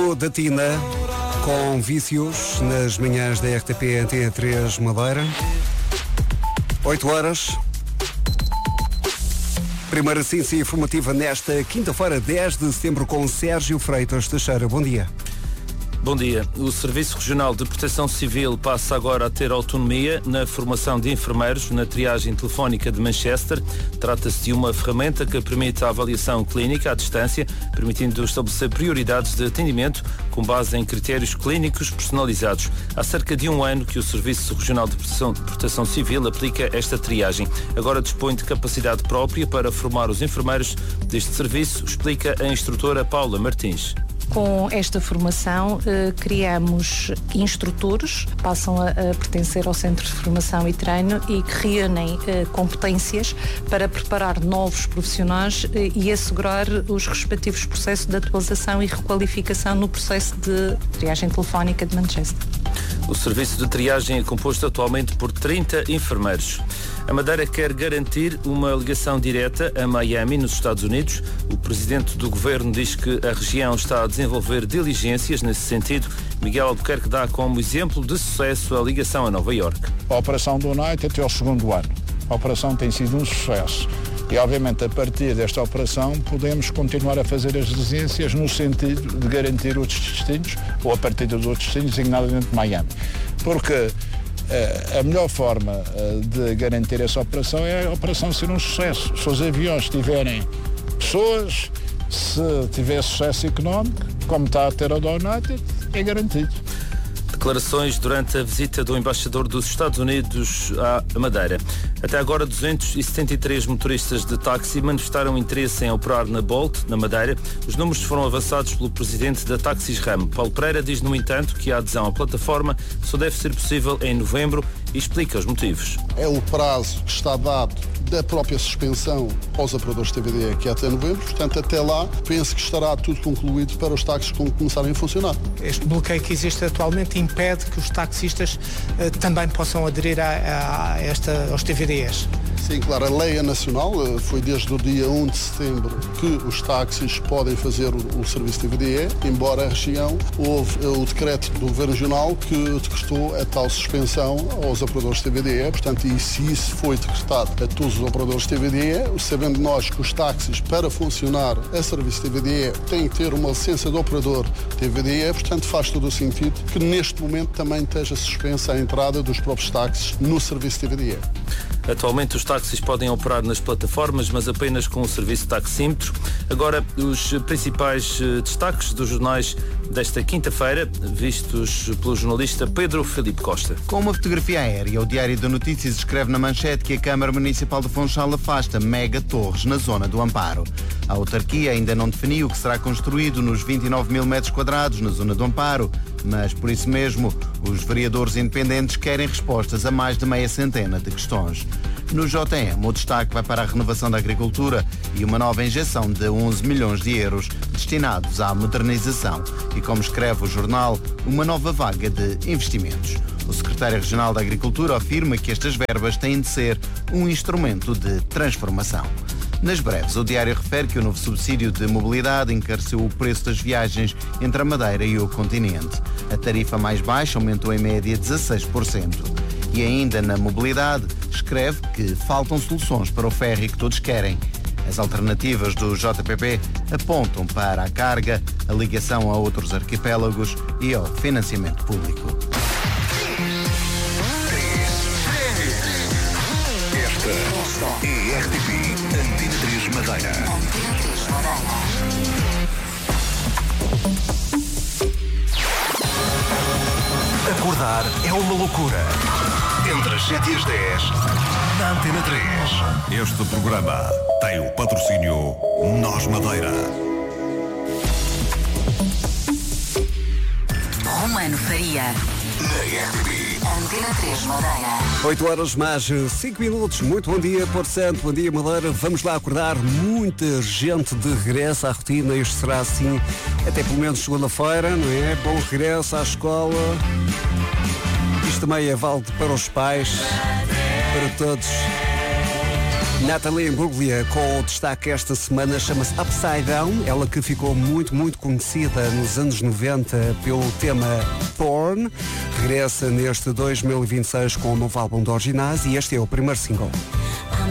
Bruno da Tina, com Vícios, nas manhãs da RTP Antena 3 Madeira. 8 horas. Primeira ciência informativa nesta quinta-feira, 10 de setembro, com Sérgio Freitas Teixeira. Bom dia. Bom dia. O Serviço Regional de Proteção Civil passa agora a ter autonomia na formação de enfermeiros na triagem telefónica de Manchester. Trata-se de uma ferramenta que permite a avaliação clínica à distância, permitindo estabelecer prioridades de atendimento com base em critérios clínicos personalizados. Há cerca de um ano que o Serviço Regional de Proteção Civil aplica esta triagem. Agora dispõe de capacidade própria para formar os enfermeiros deste serviço, explica a instrutora Paula Martins. Com esta formação, criamos instrutores, passam a pertencer ao Centro de Formação e Treino e que reúnem competências para preparar novos profissionais e assegurar os respectivos processos de atualização e requalificação no processo de triagem telefónica de Manchester. O serviço de triagem é composto atualmente por 30 enfermeiros. A Madeira quer garantir uma ligação direta a Miami, nos Estados Unidos. O presidente do governo diz que a região está a desenvolver diligências nesse sentido. Miguel Albuquerque dá como exemplo de sucesso a ligação a Nova Iorque. A operação do United até o segundo ano. A operação tem sido um sucesso. E, obviamente, a partir desta operação, podemos continuar a fazer as diligências no sentido de garantir outros destinos, ou a partir dos outros destinos, designadamente Miami. Porque a melhor forma de garantir essa operação é a operação ser um sucesso. Se os aviões tiverem pessoas, se tiver sucesso económico, como está a ter a do United, é garantido. Declarações durante a visita do embaixador dos Estados Unidos à Madeira. Até agora, 273 motoristas de táxi manifestaram interesse em operar na Bolt, na Madeira. Os números foram avançados pelo presidente da Táxis Ram. Paulo Pereira diz, no entanto, que a adesão à plataforma só deve ser possível em novembro e explica os motivos. É o prazo que está dado da própria suspensão aos operadores de TVDE, que é até novembro. Portanto, até lá, penso que estará tudo concluído para os táxis começarem a funcionar. Este bloqueio que existe atualmente impede que os taxistas também possam aderir aos TVDEs. Sim, claro, a lei é nacional, foi desde o dia 1 de setembro que os táxis podem fazer o serviço TVDE, embora a região houve o decreto do Governo Regional que decretou a tal suspensão aos operadores de TVDE, portanto, e se isso foi decretado a todos os operadores de TVDE, sabendo nós que os táxis, para funcionar a serviço TVDE, têm que ter uma licença de operador TVDE, portanto, faz todo o sentido que neste momento também esteja suspensa a entrada dos próprios táxis no serviço TVDE. Atualmente os táxis podem operar nas plataformas, mas apenas com o serviço taxímetro. Agora, os principais destaques dos jornais desta quinta-feira, vistos pelo jornalista Pedro Filipe Costa. Com uma fotografia aérea, o Diário de Notícias escreve na manchete que a Câmara Municipal de Funchal afasta mega torres na zona do Amparo. A autarquia ainda não definiu o que será construído nos 29 mil metros quadrados na zona do Amparo, mas por isso mesmo os vereadores independentes querem respostas a mais de meia centena de questões. No JM, o destaque vai para a renovação da agricultura e uma nova injeção de 11 milhões de euros destinados à modernização e, como escreve o jornal, uma nova vaga de investimentos. O secretário regional da Agricultura afirma que estas verbas têm de ser um instrumento de transformação. Nas breves, o Diário refere que o novo subsídio de mobilidade encareceu o preço das viagens entre a Madeira e o continente. A tarifa mais baixa aumentou em média 16%. E ainda na mobilidade, escreve que faltam soluções para o ferry que todos querem. As alternativas do JPP apontam para a carga, a ligação a outros arquipélagos e ao financiamento público. Esta é RTP Antena 3 Madeira. Acordar é uma loucura. Entre as 7 e as 10, na Antena 3. Este programa tem o patrocínio Nós Madeira. Romano Faria. Na RTP. Antena 3 Madeira. 8 horas mais 5 minutos. Muito bom dia, Porto Santo. Bom dia, Madeira. Vamos lá acordar muita gente de regresso à rotina. Isto será assim até pelo menos segunda-feira, não é? Bom regresso à escola. Isto também é válido para os pais, para todos. Natalie Imbruglia, com o destaque esta semana, chama-se Upside Down, ela que ficou muito conhecida nos anos 90 pelo tema Porn, regressa neste 2026 com o novo álbum de Orginais e este é o primeiro single.